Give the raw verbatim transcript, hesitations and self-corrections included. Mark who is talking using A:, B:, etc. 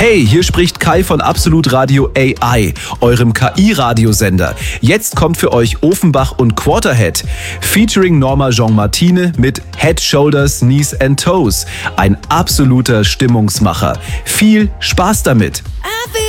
A: Hey, hier spricht Kai von Absolut Radio A I, eurem K I-Radiosender. Jetzt kommt für euch Ofenbach und Quarterhead, featuring Norma Jean Martine mit Head, Shoulders, Knees and Toes. Ein absoluter Stimmungsmacher. Viel Spaß damit!
B: I feel